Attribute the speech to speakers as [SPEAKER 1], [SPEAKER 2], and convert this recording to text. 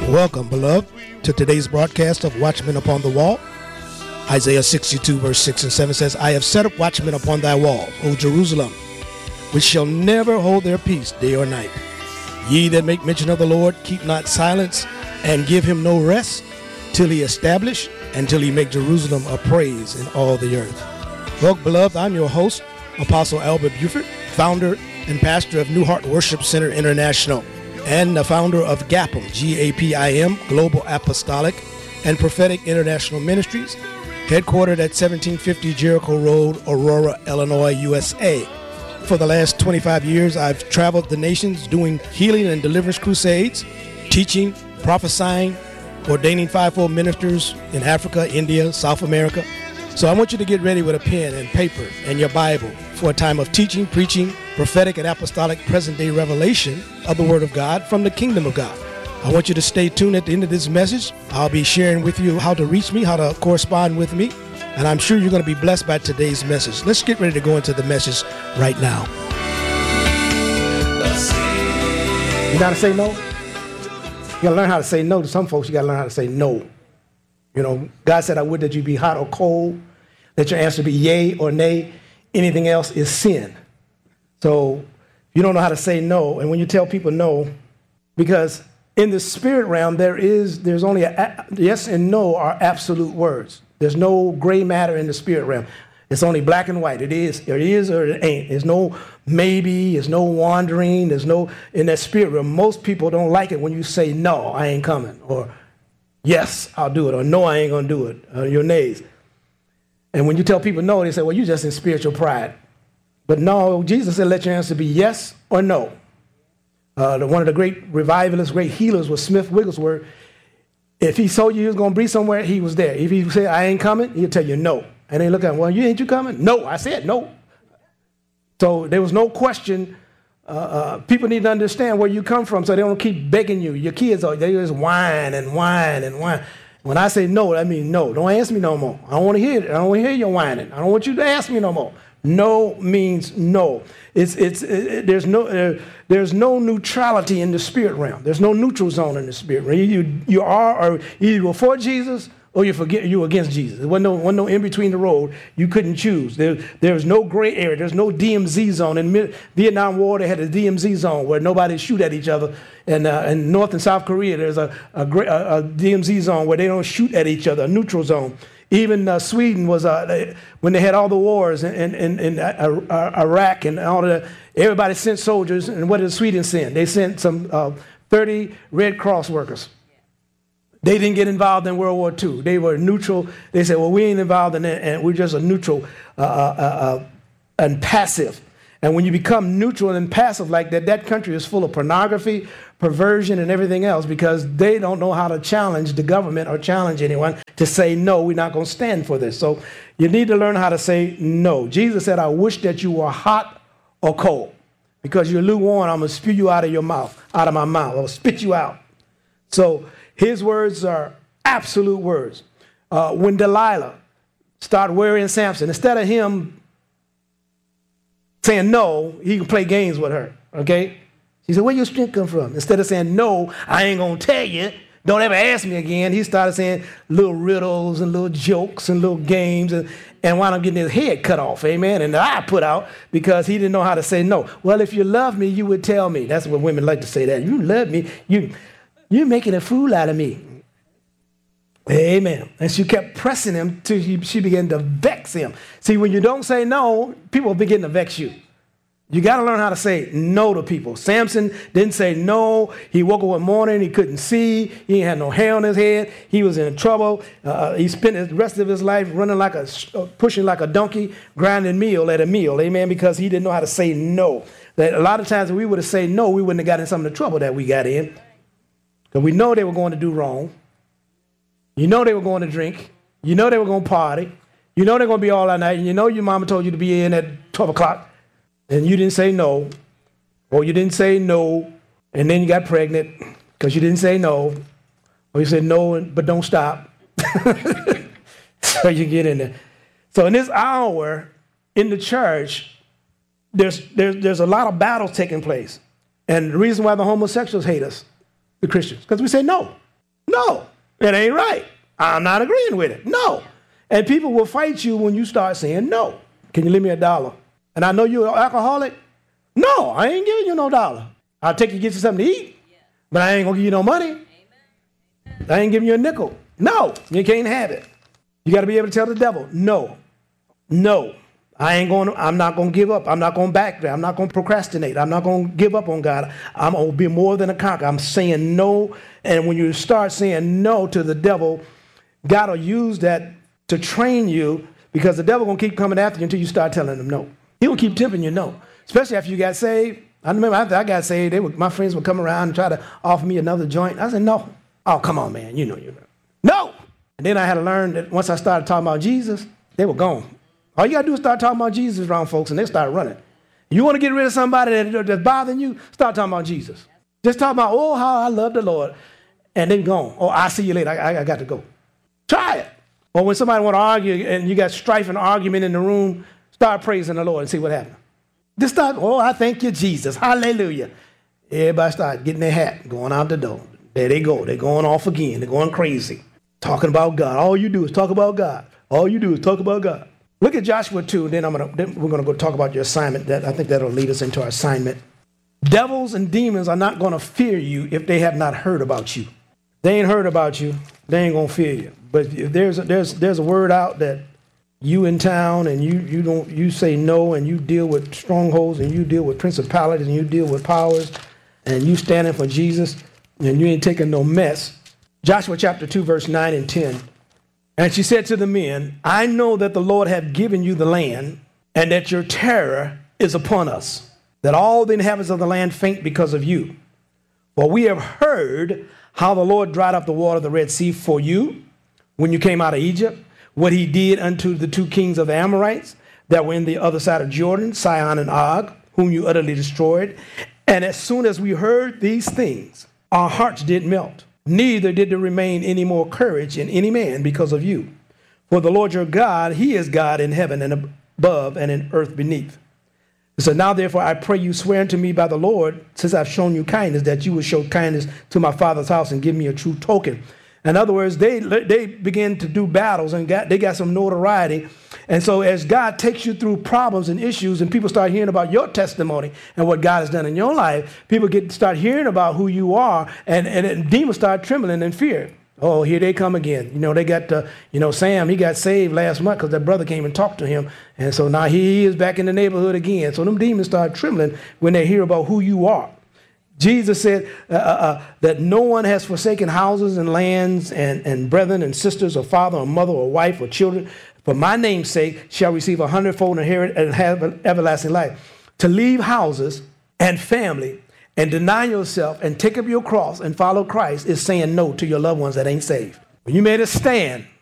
[SPEAKER 1] Welcome, beloved, to today's broadcast of Watchmen Upon the Wall. Isaiah 62, verse 6 and 7 says, I have set up watchmen upon thy wall, O Jerusalem, which shall never hold their peace day or night. Ye that make mention of the Lord, keep not silence, and give him no rest, till he establish, and till he make Jerusalem a praise in all the earth. Well, beloved, I'm your host, Apostle Albert Buford, founder and pastor of New Heart Worship Center International, and the founder of GAPM, G-A-P-I-M, Global Apostolic and Prophetic International Ministries, headquartered at 1750 Jericho Road, Aurora, Illinois, USA. For the last 25 years, I've traveled the nations doing healing and deliverance crusades, teaching, prophesying, ordaining fivefold ministers in Africa, India, South America. So I want you to get ready with a pen and paper and your Bible for a time of teaching, preaching, prophetic and apostolic present-day revelation of the Word of God from the Kingdom of God. I want you to stay tuned at the end of this message. I'll be sharing with you how to reach me, how to correspond with me, and I'm sure you're going to be blessed by today's message. Let's get ready to go into the message right now. You got to say no? You got to learn how to say no. To some folks, you got to learn how to say no. You know, God said, I would that you be hot or cold, that your answer be yea or nay. Anything else is sin. So you don't know how to say no. And when you tell people no, because in the spirit realm, there's only yes and no are absolute words. There's no gray matter in the spirit realm. It's only black and white. It is or it ain't. There's no maybe. There's no wandering. There's no, in that spirit realm, most people don't like it when you say, no, I ain't coming, or yes, I'll do it, or no, I ain't going to do it, your nays. And when you tell people no, they say, well, you're just in spiritual pride. But no, Jesus said, let your answer be yes or no. One of the great revivalists, great healers was Smith Wigglesworth. If he told you he was going to be somewhere, he was there. If he said, I ain't coming, he'll tell you no. And they look at him, well, ain't you coming? No, I said no. So there was no question. People need to understand where you come from so they don't keep begging you. Your kids, they just whine and whine and whine. When I say no, that means no. Don't ask me no more. I don't want to hear it. I don't want to hear your whining. I don't want you to ask me no more. No means no. There's no neutrality in the spirit realm. There's no neutral zone in the spirit realm. You are or either for Jesus or you against Jesus. There wasn't no in between the road. You couldn't choose. There's no gray area. There's no DMZ zone. In Vietnam War, they had a DMZ zone where nobody shoot at each other. And in North and South Korea, there's a DMZ zone where they don't shoot at each other, a neutral zone. Even Sweden was, when they had all the wars in Iraq and all of that, everybody sent soldiers. And what did Sweden send? They sent some 30 Red Cross workers. They didn't get involved in World War II. They were neutral. They said, well, we ain't involved in it, and we're just a neutral and passive. And when you become neutral and passive like that, that country is full of pornography, perversion, and everything else because they don't know how to challenge the government or challenge anyone to say, no, we're not going to stand for this. So you need to learn how to say no. Jesus said, I wish that you were hot or cold because you're lukewarm. I'm going to spew you out of your mouth, out of my mouth. I'll spit you out. So his words are absolute words. When Delilah started worrying Samson, instead of him saying no, he can play games with her, okay? She said, where your strength come from? Instead of saying, no, I ain't going to tell you, don't ever ask me again, he started saying little riddles and little jokes and little games and wound up getting his head cut off, amen, and the eye put out because he didn't know how to say no. Well, if you love me, you would tell me. That's what women like to say that. You love me, you're making a fool out of me. Amen. And she kept pressing him till she began to vex him. See, when you don't say no, people begin to vex you. You got to learn how to say no to people. Samson didn't say no. He woke up one morning, he couldn't see. He had no hair on his head. He was in trouble. He spent the rest of his life pushing like a donkey, grinding meal at a meal. Amen. Because he didn't know how to say no. That a lot of times if we would have said no, we wouldn't have gotten in some of the trouble that we got in. Because we know they were going to do wrong. You know they were going to drink. You know they were going to party. You know they're going to be all that night. And you know your mama told you to be in at 12 o'clock. And you didn't say no. Or you didn't say no. And then you got pregnant because you didn't say no. Or you said no, but don't stop. So you get in there. So in this hour in the church, there's a lot of battles taking place. And the reason why the homosexuals hate us, the Christians, because we say no. No, it ain't right. I'm not agreeing with it. No. And people will fight you when you start saying no. Can you lend me $1? And I know you're an alcoholic. No, I ain't giving you no $1. I'll take you to get you something to eat, but I ain't going to give you no money. I ain't giving you a nickel. No, you can't have it. You got to be able to tell the devil, no, no. I'm not going to give up. I'm not going to back there. I'm not going to procrastinate. I'm not going to give up on God. I'm going to be more than a conqueror. I'm saying no. And when you start saying no to the devil, God will use that to train you, because the devil going to keep coming after you until you start telling him no. He will keep tempting you no, especially after you got saved. I remember after I got saved, my friends would come around and try to offer me another joint. I said, no. Oh, come on, man. You know. No. And then I had to learn that once I started talking about Jesus, they were gone. All you got to do is start talking about Jesus around folks, and they start running. You want to get rid of somebody that's bothering you, start talking about Jesus. Just talk about, oh, how I love the Lord, and then gone. Oh, I'll see you later. I got to go. Try it. Or when somebody want to argue and you got strife and argument in the room, start praising the Lord and see what happens. Just start, oh, I thank you, Jesus. Hallelujah. Everybody start getting their hat, going out the door. There they go. They're going off again. They're going crazy. Talking about God. All you do is talk about God. All you do is talk about God. Look at Joshua 2, then we're going to go talk about your assignment. I think that'll lead us into our assignment. Devils and demons are not going to fear you if they have not heard about you. They ain't heard about you, they ain't going to fear you. But if there's a word out that you in town and you say no, and you deal with strongholds, and you deal with principalities, and you deal with powers, and you standing for Jesus, and you ain't taking no mess. Joshua chapter 2, verse 9 and 10. And she said to the men, I know that the Lord hath given you the land, and that your terror is upon us, that all the inhabitants of the land faint because of you. For we have heard how the Lord dried up the water of the Red Sea for you when you came out of Egypt, what he did unto the 2 kings of the Amorites that were in the other side of Jordan, Sihon and Og, whom you utterly destroyed. And as soon as we heard these things, our hearts did melt. Neither did there remain any more courage in any man because of you. For the Lord your God, he is God in heaven and above and in earth beneath. So now, therefore, I pray you swear unto me by the Lord, since I've shown you kindness, that you will show kindness to my father's house and give me a true token. In other words, they begin to do battles, and they got some notoriety. And so as God takes you through problems and issues, and people start hearing about your testimony and what God has done in your life, people start hearing about who you are, and demons start trembling in fear. Oh, here they come again. They got, Sam, he got saved last month because that brother came and talked to him. And so now he is back in the neighborhood again. So them demons start trembling when they hear about who you are. Jesus said that no one has forsaken houses and lands and brethren and sisters or father or mother or wife or children for my name's sake shall receive 100-fold inheritance and have everlasting life. To leave houses and family and deny yourself and take up your cross and follow Christ is saying no to your loved ones that ain't saved. When you made a stand